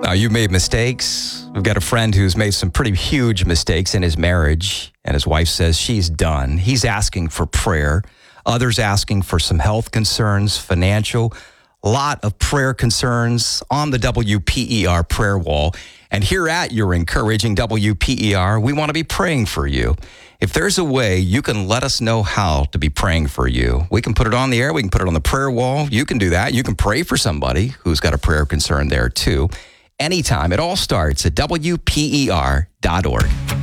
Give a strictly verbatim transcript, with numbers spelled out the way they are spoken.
Uh, you made mistakes. We've got a friend who's made some pretty huge mistakes in his marriage, and his wife says she's done. He's asking for prayer. Others asking for some health concerns, financial, a lot of prayer concerns on the W P E R prayer wall. And here at your encouraging W P E R, we want to be praying for you. If there's a way you can let us know how to be praying for you, we can put it on the air. We can put it on the prayer wall. You can do that. You can pray for somebody who's got a prayer concern there too. Anytime. It all starts at W P E R dot org.